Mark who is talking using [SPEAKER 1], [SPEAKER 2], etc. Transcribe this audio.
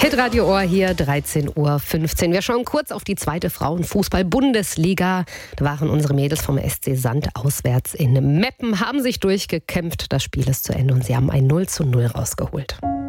[SPEAKER 1] Hitradio Ohr hier, 13:15 Uhr. Wir schauen kurz auf die zweite Frauenfußball-Bundesliga. Da waren unsere Mädels vom SC Sand auswärts in Meppen, haben sich durchgekämpft. Das Spiel ist zu Ende und sie haben ein 0:0 rausgeholt.